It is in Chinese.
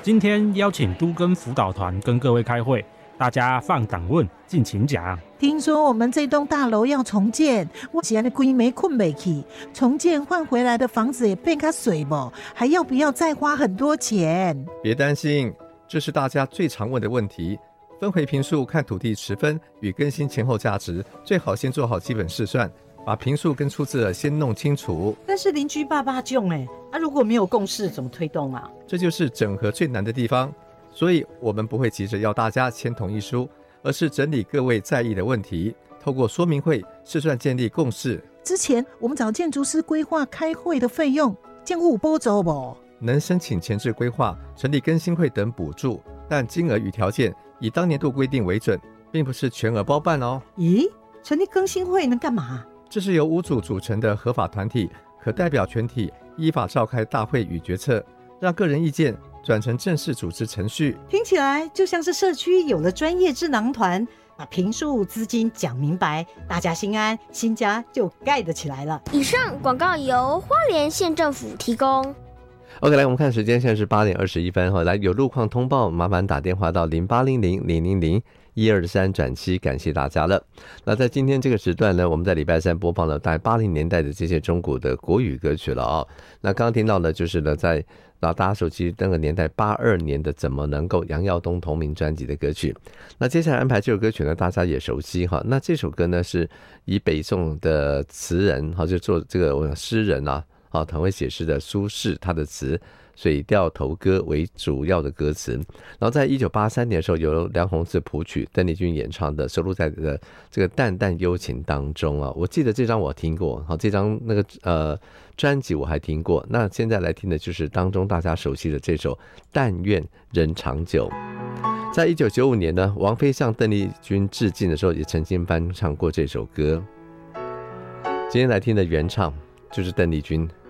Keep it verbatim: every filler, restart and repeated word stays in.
今天邀请都更辅导团跟各位开会，大家放胆问，尽情讲。 听说我们这栋大楼要重建，我现在规没困不起，重建换回来的房子也变较水不，还要不要再花很多钱？ 别担心，这是大家最常问的问题。分回坪数看土地持分与更新前后价值，最好先做好基本试算，把坪数跟出资额先弄清楚。 但是邻居爸爸囧哎，啊如果没有共识怎么推动啊？ 这就是整合最难的地方，所以我们不会急着要大家签同意书，而是整理各位在意的问题，透过说明会试算建立共识。 之前我们找建筑师规划开会的费用，建物拨走不？ 能申请前置规划、成立更新会等补助，但金额与条件以当年度规定为准，并不是全额包办哦。 咦，成立更新会能干嘛？ 这是由屋主组成的合法团体，可代表全体依法召开大会与决策，让个人意见转成正式组织程序。 听起来就像是社区有了专业智囊团，把坪数资金讲明白，大家心安，新家就盖得起来了。 以上广告由花莲县政府提供。 OK， 来我们看时间，现在是八点二十一分哈。来，有路况通报，麻烦打电话到零八零零零零零一二三转七，感谢大家了。那在今天这个时段呢，我们在礼拜三播放了在八零年代的这些中古的国语歌曲了啊、哦。那刚刚听到的就是呢，在大家手机那个年代八二年的怎么能够杨耀东同名专辑的歌曲。那接下来安排这首歌曲呢，大家也熟悉哈。那这首歌呢，是以北宋的词人哈，就做这个诗人啊。好，很会写诗的苏轼，他的词《水调头歌》为主要的歌词。然后在一九八三年的时候，由梁鸿志谱曲，邓丽君演唱的，收录在的这个《淡淡幽情》当中啊。我记得这张我听过，好，这张那个呃专辑我还听过。那现在来听的就是当中大家熟悉的这首《但愿人长久》。在一九九五年呢，王菲向邓丽君致敬的时候，也曾经翻唱过这首歌。今天来听的原唱就是邓丽君。